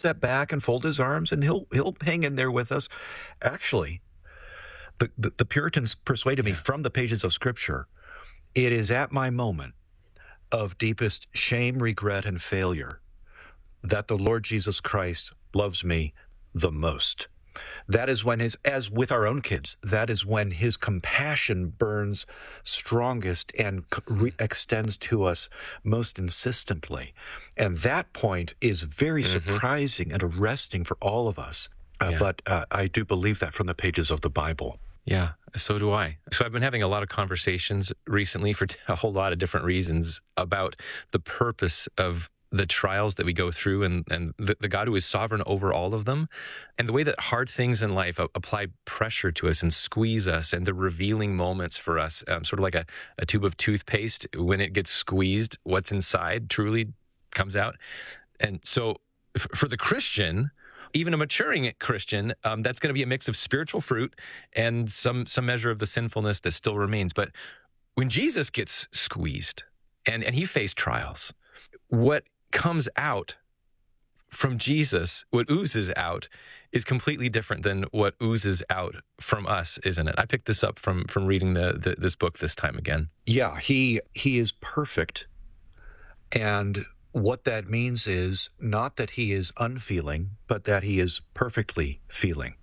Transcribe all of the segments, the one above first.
step back and fold his arms, and he'll hang in there with us. Actually, the Puritans persuaded me from the pages of Scripture. It is at my moment of deepest shame, regret, and failure that the Lord Jesus Christ loves me the most. That is when as with our own kids, that is when his compassion burns strongest and extends to us most insistently. And that point is very surprising and arresting for all of us. But I do believe that from the pages of the Bible. Yeah, so do I. So I've been having a lot of conversations recently for a whole lot of different reasons about the purpose of the trials that we go through and the God who is sovereign over all of them, and the way that hard things in life apply pressure to us and squeeze us, and the revealing moments for us, sort of like a tube of toothpaste. When it gets squeezed, what's inside truly comes out. And so for the Christian, even a maturing Christian, that's going to be a mix of spiritual fruit and some measure of the sinfulness that still remains. But when Jesus gets squeezed and he faced trials, what comes out from Jesus, what oozes out, is completely different than what oozes out from us, isn't it? I picked this up from reading this book this time again. Yeah, he is perfect. And what that means is not that he is unfeeling, but that he is perfectly feeling.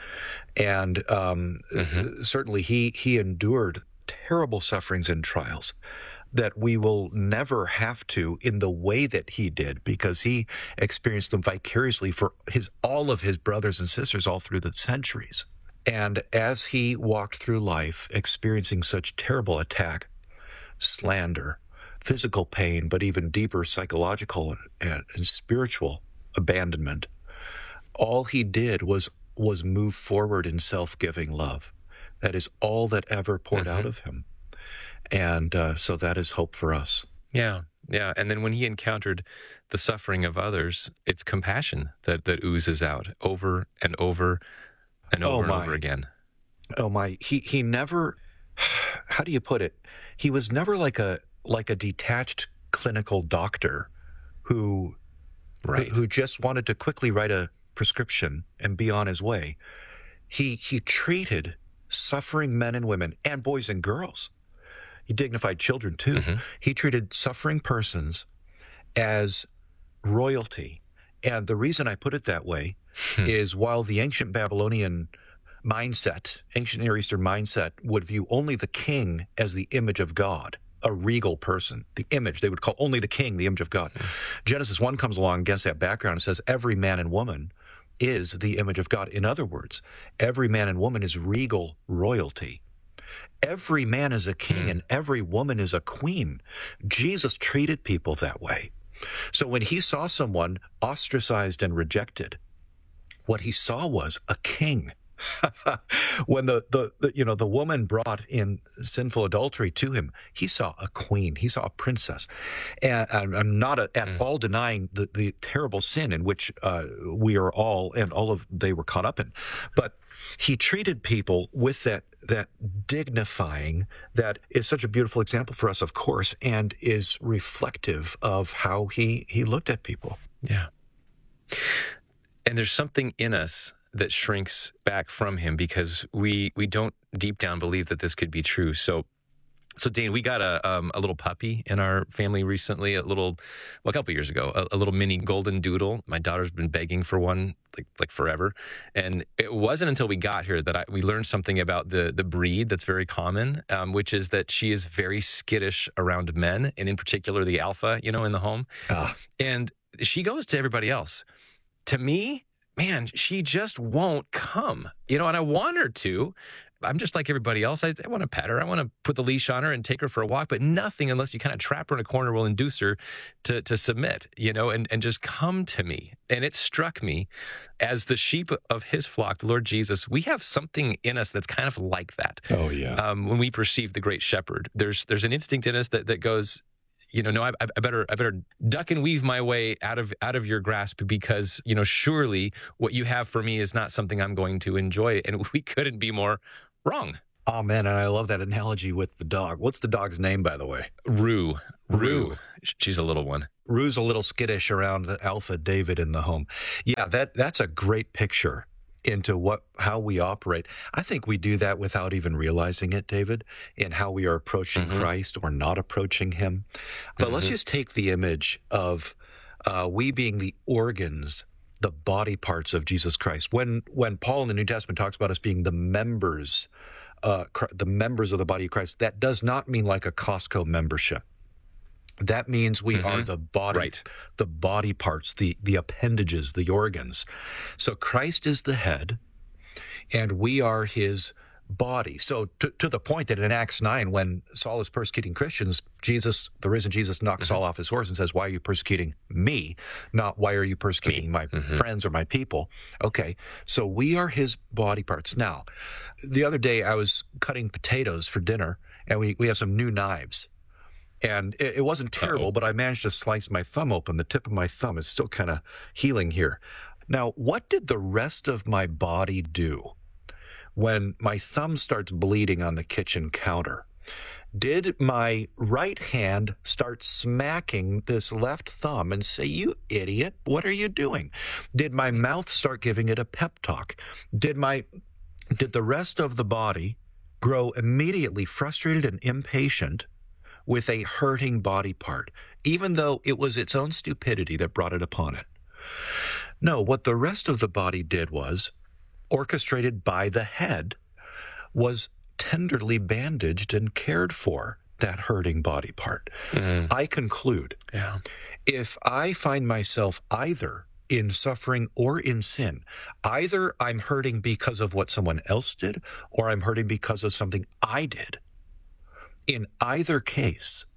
And certainly he endured terrible sufferings and trials that we will never have to in the way that he did, because he experienced them vicariously for all of his brothers and sisters all through the centuries. And as he walked through life experiencing such terrible attack, slander, physical pain, but even deeper psychological and spiritual abandonment, all he did was move forward in self-giving love. That is all that ever poured out of him. And so that is hope for us. Yeah. And then when he encountered the suffering of others, it's compassion that oozes out over and over and over again. Oh my! He never. How do you put it? He was never like a detached clinical doctor who just wanted to quickly write a prescription and be on his way. He treated suffering men and women and boys and girls. He dignified children too. He treated suffering persons as royalty. And the reason I put it that way is while the ancient Babylonian mindset, ancient Near Eastern mindset, would view only the king as the image of God, a regal person, the image, they would call only the king the image of God. Genesis 1 comes along against that background and says every man and woman is the image of God. In other words, every man and woman is regal royalty. Every man is a king and every woman is a queen. Jesus treated people that way. So when he saw someone ostracized and rejected, what he saw was a king. When the woman brought in sinful adultery to him, he saw a queen, he saw a princess. And I'm not at all denying the terrible sin in which we are all, and all of they were caught up in. But he treated people with that dignifying that is such a beautiful example for us, of course, and is reflective of how he looked at people. Yeah. And there's something in us that shrinks back from him because we don't deep down believe that this could be true. So Dane, we got a little puppy in our family recently, a couple years ago, a little mini golden doodle. My daughter's been begging for one like forever. And it wasn't until we got here that we learned something about the breed that's very common, which is that she is very skittish around men, and in particular the alpha, in the home. And she goes to everybody else. To me, man, she just won't come, and I want her to. I'm just like everybody else. I want to pet her. I want to put the leash on her and take her for a walk, but nothing unless you kind of trap her in a corner will induce her to submit, and just come to me. And it struck me, as the sheep of his flock, the Lord Jesus, we have something in us that's kind of like that. Oh, yeah. When we perceive the great shepherd, there's an instinct in us that goes, no, I better duck and weave my way out of your grasp, because, surely what you have for me is not something I'm going to enjoy. And we couldn't be more wrong. Oh, man, and I love that analogy with the dog. What's the dog's name, by the way? Rue. she's a little one. Rue's a little skittish around the alpha David in the home. Yeah, that's a great picture into how we operate. I think we do that without even realizing it, David, in how we are approaching Christ or not approaching him. But let's just take the image of we being the organs, the body parts of Jesus Christ. When Paul in the New Testament talks about us being the members of the body of Christ, that does not mean like a Costco membership. That means we are the body, right. The body parts, the appendages, the organs. So Christ is the head, and we are his body. So to the point that in Acts 9, when Saul is persecuting Christians, the risen Jesus knocks Saul off his horse and says, "Why are you persecuting me? Not why are you persecuting my friends or my people?" Okay, so we are his body parts. Now, the other day I was cutting potatoes for dinner, and we have some new knives. And it wasn't terrible, but I managed to slice my thumb open. The tip of my thumb is still kind of healing here. Now, what did the rest of my body do when my thumb starts bleeding on the kitchen counter? Did my right hand start smacking this left thumb and say, "You idiot, what are you doing?" Did my mouth start giving it a pep talk? Did the rest of the body grow immediately frustrated and impatient with a hurting body part, even though it was its own stupidity that brought it upon it? No, what the rest of the body did was, orchestrated by the head, was tenderly bandaged and cared for that hurting body part. I conclude, if I find myself either in suffering or in sin, either I'm hurting because of what someone else did, or I'm hurting because of something I did. In either case,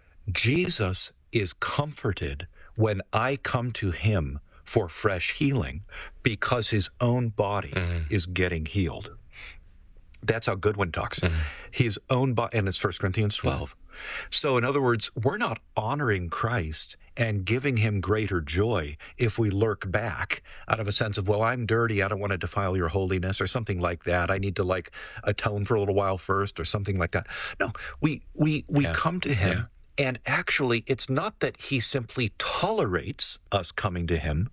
Jesus is comforted when I come to him for fresh healing because his own body is getting healed. That's how Goodwin talks. His own body, and it's 1 Corinthians 12. So in other words, we're not honoring Christ and giving him greater joy if we lurk back out of a sense of, well, I'm dirty, I don't want to defile your holiness, or something like that. I need to atone for a little while first, or something like that. No, we come to him, and actually it's not that he simply tolerates us coming to him.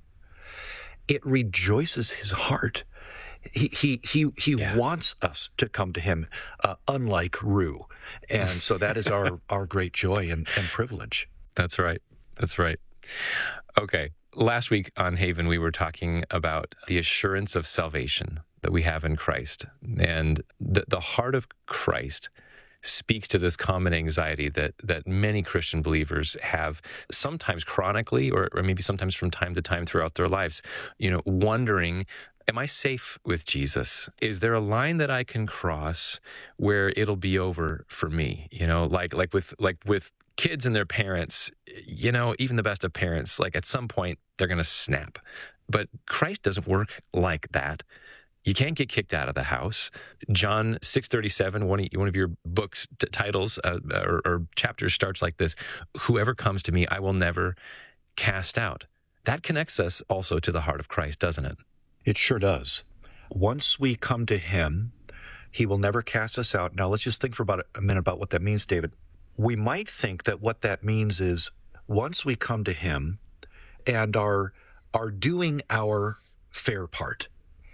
It rejoices his heart. He wants us to come to him, unlike Rue. And so that is our great joy and privilege. That's right. That's right. Okay. Last week on Haven, we were talking about the assurance of salvation that we have in Christ. And the heart of Christ speaks to this common anxiety that many Christian believers have, sometimes chronically, or maybe sometimes from time to time throughout their lives, wondering, am I safe with Jesus? Is there a line that I can cross where it'll be over for me? Like with kids and their parents, even the best of parents, at some point they're going to snap. But Christ doesn't work like that. You can't get kicked out of the house. John 6:37, one of your book's titles or chapters starts like this: "Whoever comes to me, I will never cast out." That connects us also to the heart of Christ, doesn't it? It sure does. Once we come to him, he will never cast us out. Now, let's just think for about a minute about what that means, David. We might think that what that means is once we come to him and are doing our fair part,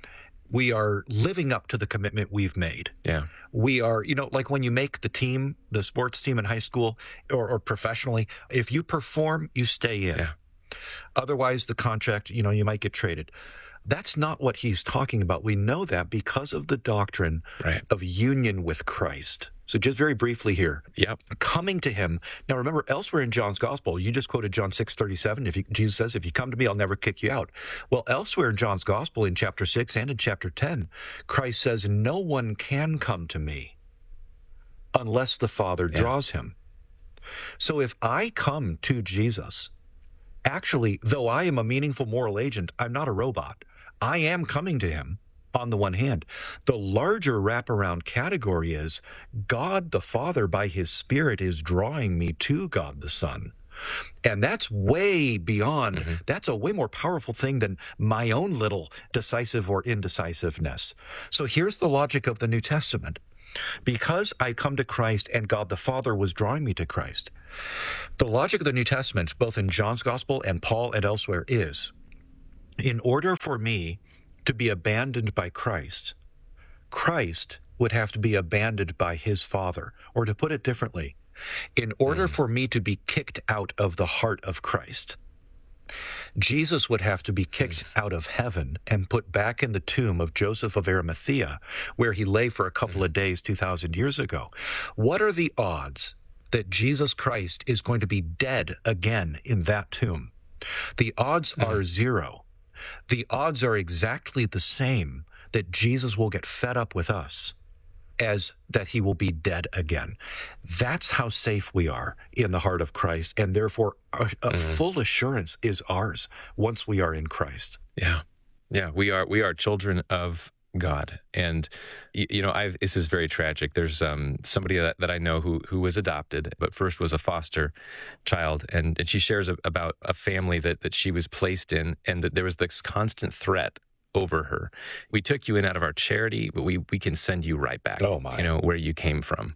we are living up to the commitment we've made. Yeah. We are, like when you make the team, the sports team in high school or professionally, if you perform, you stay in. Yeah. Otherwise, the contract, you might get traded. That's not what he's talking about. We know that because of the doctrine of union with Christ. So just very briefly here, coming to him. Now remember, elsewhere in John's gospel, you just quoted John 6:37. Jesus says, "If you come to me, I'll never kick you out." Well, elsewhere in John's gospel, in chapter 6 and in chapter 10, Christ says, "No one can come to me unless the Father draws him." So if I come to Jesus, actually, though I am a meaningful moral agent, I'm not a robot. I am coming to him on the one hand. The larger wraparound category is God the Father, by his Spirit, is drawing me to God the Son. And that's way beyond, that's a way more powerful thing than my own little decisive or indecisiveness. So here's the logic of the New Testament. because I come to Christ and God the Father was drawing me to Christ. The logic of the New Testament, both in John's Gospel and Paul and elsewhere, is in order for me to be abandoned by Christ, Christ would have to be abandoned by his Father. Or to put it differently, in order for me to be kicked out of the heart of Christ, Jesus would have to be kicked out of heaven and put back in the tomb of Joseph of Arimathea, where he lay for a couple of days 2,000 years ago. What are the odds that Jesus Christ is going to be dead again in that tomb? The odds are zero. The odds are exactly the same that Jesus will get fed up with us as that he will be dead again. That's how safe we are in the heart of Christ, and therefore a full assurance is ours once we are in Christ. Yeah. Yeah, we are children of God. And, this is very tragic. There's somebody that I know who was adopted, but first was a foster child. And she shares about a family that she was placed in, and that there was this constant threat over her. We took you in out of our charity, but we can send you right back, where you came from.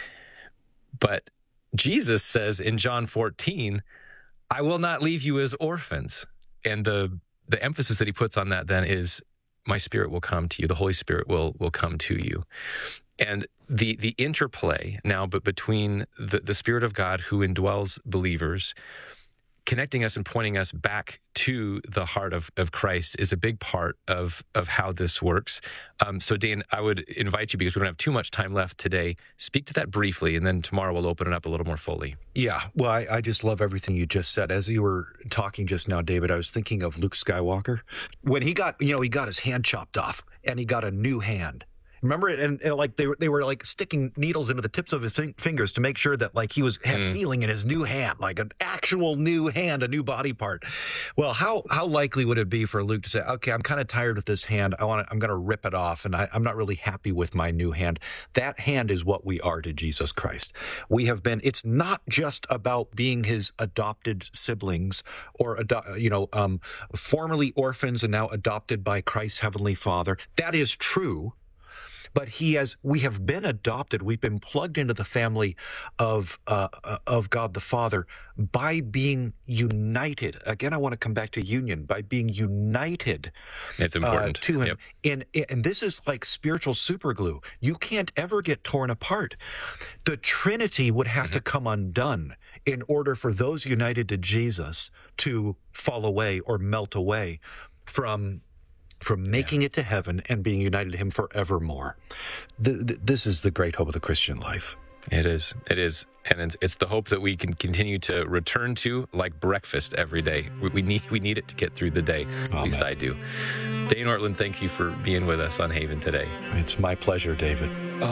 But Jesus says in John 14, I will not leave you as orphans. And the emphasis that he puts on that then is, my Spirit will come to you. The Holy Spirit will come to you. And the interplay now, but between the Spirit of God who indwells believers, connecting us and pointing us back to the heart of Christ is a big part of how this works. So, Dan, I would invite you, because we don't have too much time left today, speak to that briefly, and then tomorrow we'll open it up a little more fully. Yeah, well, I just love everything you just said. As you were talking just now, David, I was thinking of Luke Skywalker. When he got his hand chopped off, and he got a new hand. Remember it? And like they were like sticking needles into the tips of his fingers to make sure that like he had feeling in his new hand, like an actual new hand, a new body part. Well, how likely would it be for Luke to say, okay, I'm kind of tired of this hand. I'm going to rip it off, and I'm not really happy with my new hand. That hand is what we are to Jesus Christ. We have been. It's not just about being his adopted siblings or formerly orphans and now adopted by Christ's heavenly Father. That is true. But we have been adopted. We've been plugged into the family of God the Father by being united. Again, I want to come back to union, by being united. It's important to him. Yep. And this is like spiritual superglue. You can't ever get torn apart. The Trinity would have to come undone in order for those united to Jesus to fall away or melt away from making it to heaven and being united to him forevermore. This is the great hope of the Christian life. It is. And it's the hope that we can continue to return to like breakfast every day. We need it to get through the day. Amen. At least I do. Dane Ortlund, thank you for being with us on Haven today. It's my pleasure, David.